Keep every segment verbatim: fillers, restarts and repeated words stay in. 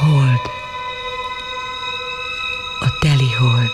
hold. A teli hold.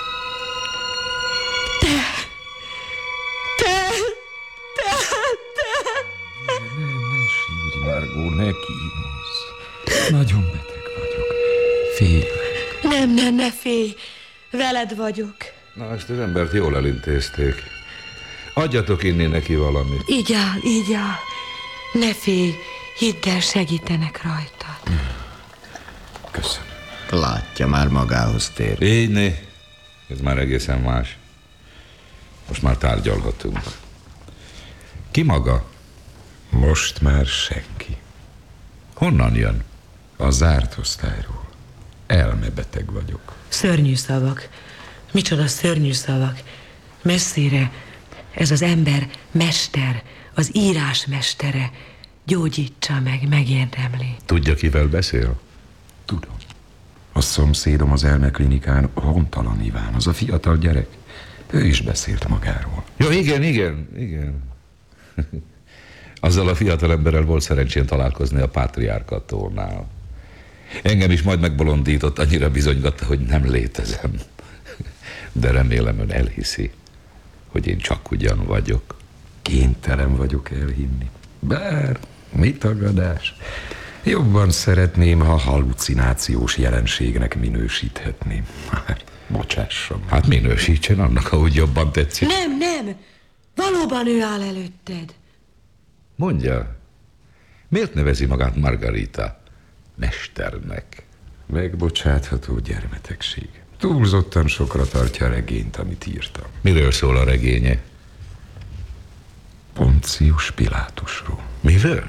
Te! Te! Te! Te! Ne, ne sírj, Margó, ne kínosz. Nagyon beteg vagyok. Félek. Nem, nem, ne félj. Veled vagyok. Na, ezt az embert jól elintézték. Adjatok inni neki valamit. Így áll, így áll. Ne félj, hidd el, segítenek rajtad. Köszönöm. Látja, már magához tér. Így né. Ez már egészen más. Most már tárgyalhatunk. Ki maga? Most már senki. Honnan jön? A zárt osztályról. Elmebeteg vagyok. Szörnyű szavak. Micsoda szörnyű szavak. Messzire ez az ember mester, az írás mestere. Gyógyítsa meg, megérdemli. Tudja, kivel beszél? Tudom. A szomszédom az elmeklinikán Hontalan Iván, az a fiatal gyerek. Ő is beszélt magáról. Ja, igen, igen, igen. Azzal a fiatal emberrel volt szerencsém találkozni a Pátriárkatónál. Engem is majd megbolondított, annyira bizonygatta, hogy nem létezem. De remélem ön elhiszi, hogy én csak ugyan vagyok. Kénytelen vagyok elhinni. Bár, mi tagadás? Jobban szeretném, ha halucinációs jelenségnek minősíthetném. Hát, bocsássam. Hát minősítsen annak, ahogy jobban tetszik. Nem, nem. Valóban ő áll előtted. Mondja, miért nevezi magát Margarita mesternek? Megbocsátható gyermetegség. Túlzottan sokra tartja a regényt, amit írtam. Miről szól a regénye? Poncius Pilátusról. Miről?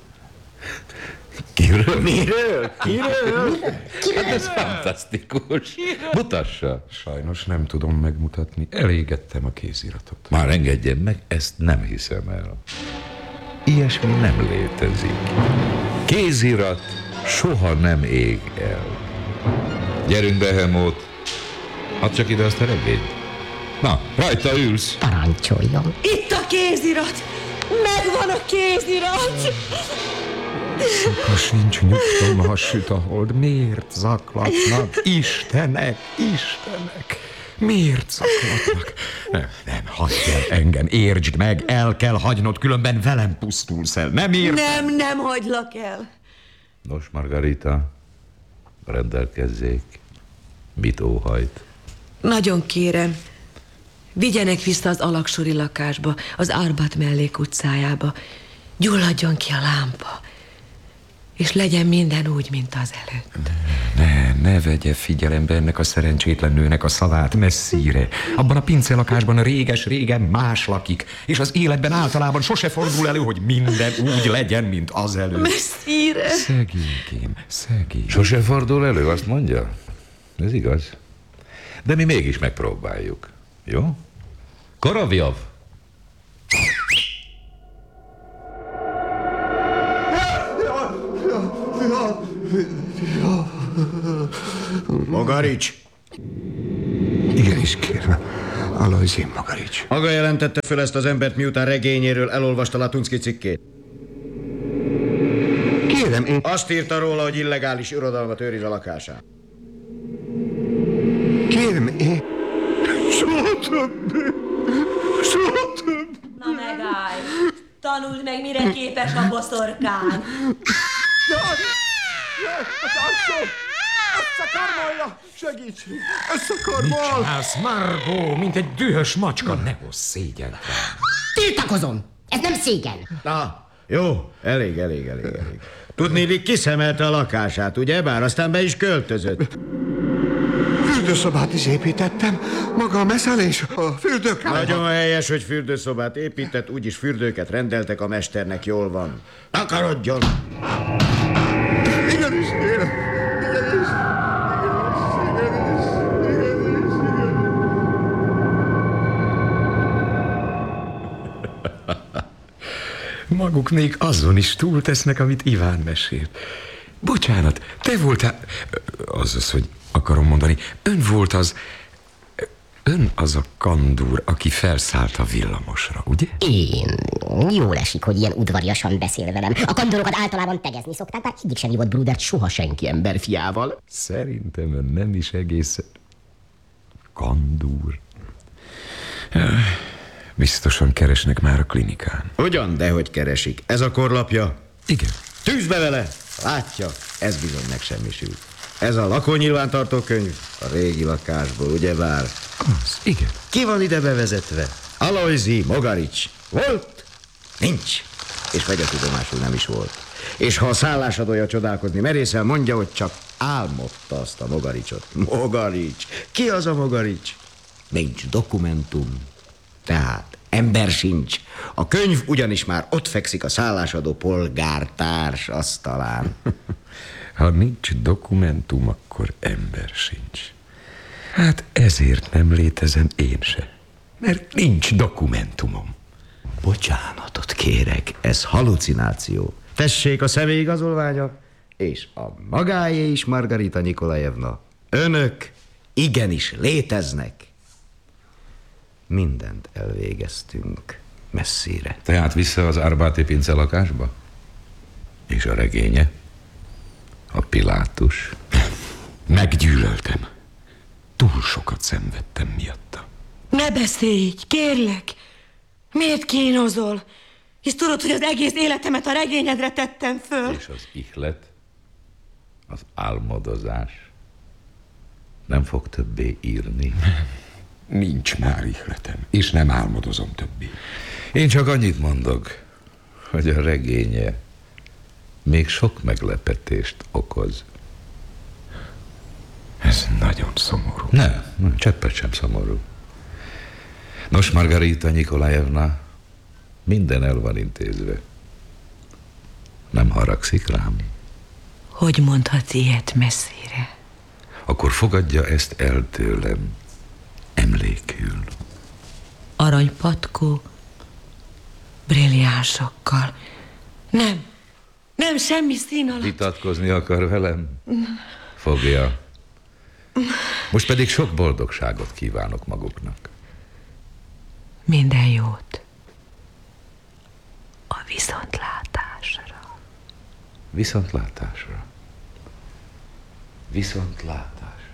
Kiről? Miről? Kiről? Hát ez fantasztikus. Mutassa. Sajnos nem tudom megmutatni. Elégettem a kéziratot. Már engedjen meg, ezt nem hiszem el. Ilyesmi nem létezik. Kézirat soha nem ég el. Gyerünk, Behemót. Add csak ide azt a regényt. Na, rajta ülsz. Parancsoljon. Itt a kézirat. Megvan a kézirat. Ha sincs nyugtom, ha süt a hold. Miért zaklatnak? Istenek, Istenek! Miért zaklatnak? Nem, nem, hagyd el engem, értsd meg, el kell hagynod, különben velem pusztulsz el. Nem értem? Nem, nem hagylak el. Nos, Margarita, rendelkezzék. Mit óhajt? Nagyon kérem, vigyenek vissza az alaksori lakásba, az Árbat mellék utcájába. Gyulladjon ki a lámpa, és legyen minden úgy, mint az előtt. Ne, ne vegye figyelembe ennek a szerencsétlen nőnek a szavát messzire. Abban a pincelakásban a réges-régen más lakik, és az életben általában sose fordul elő, hogy minden úgy legyen, mint az előtt. Messzire! Szegénykém, szegény. Sose fordul elő, azt mondja? Ez igaz. De mi mégis megpróbáljuk. Jó? Korovjov! Mogarics! Igenis, kérem. Alojzsin Mogarics. Maga jelentette föl ezt az embert, miután regényéről elolvasta Latunszki cikkét. Kérem, én... Azt írta róla, hogy illegális irodalmat őriz a lakásán. Kérem, én... Soha többé! Soha többé! Na megállj! Tanuld meg, mire képes a boszorkán! Jaj! Jaj! Az arcom! Összekarmolja! Segíts! Összekarmol! Mit csinálsz, Margó, mint egy dühös macska? Ne hozz szégyent rám. Tiltakozom! Ez nem szégyen. Na, jó, elég, elég, elég, elég. Tudnélik, kiszemelte a lakását, ugye? Bár aztán be is költözött. Fürdőszobát is építettem. Maga a meszelés, a fürdők... Nagyon helyes, hogy fürdőszobát épített, úgyis fürdőket rendeltek a mesternek, jól van. Takarodjon! Igenis, kérem! Igenis! Igenis! Igenis! Maguk még azon is túltesznek, amit Iván mesélt. Bocsánat, te voltál... Azaz, hogy akarom mondani, ön volt az... Ön az a kandúr, aki felszállt a villamosra, ugye? Én. Jól esik, hogy ilyen udvariasan beszél velem. A kandorokat általában tegezni szokták, bár egyik sem hívott Brudert soha senki emberfiával. Szerintem ön nem is egészen... Kandúr. Biztosan keresnek már a klinikán. Ugyan, de hogy keresik. Ez a korlapja. Igen. Tűzbe vele! Látja, ez bizony megsemmisült. Ez a lakónyilvántartó könyv a régi lakásból, ugyebár? Az, igen. Ki van ide bevezetve? Alojzi Mogarics. Volt? Nincs. És vegye tudomásul nem is volt. És ha a szállásadója csodálkozni merészel, mondja, hogy csak álmodta azt a Mogaricsot. Mogarics. Ki az a Mogarics? Nincs dokumentum. Tehát ember sincs. A könyv ugyanis már ott fekszik a szállásadó polgártárs asztalán. Ha nincs dokumentum, akkor ember sincs. Hát ezért nem létezem én se. Mert nincs dokumentumom. Bocsánatot kérek, ez halucináció. Tessék a személyigazolványa, és a magáé is, Margarita Nikolajevna. Önök igenis léteznek. Mindent elvégeztünk messzire. Tehát vissza az Árbáti pince lakásba? És a regénye? A Pilátus? Meggyűlöltem. Túl sokat szenvedtem miatta. Ne beszélj így, kérlek! Miért kínozol? Hisz tudod, hogy az egész életemet a regényedre tettem föl. És az ihlet? Az álmodozás? Nem fog többé írni? Nincs már ihletem, és nem álmodozom többé. Én csak annyit mondok, hogy a regénye még sok meglepetést okoz. Ez nagyon szomorú. Nem, nem, cseppet sem szomorú. Nos, Margarita Nikolajevna, minden el van intézve. Nem haragszik rám? Hogy mondhatsz ilyet messzire? Akkor fogadja ezt el tőlem, emlékül. Aranypatkó, brilliánsokkal. Nem, nem, semmi szín alatt. Vitatkozni akar velem? Fogja. Most pedig sok boldogságot kívánok maguknak. Minden jót. A viszontlátásra. Viszontlátásra. Viszontlátásra.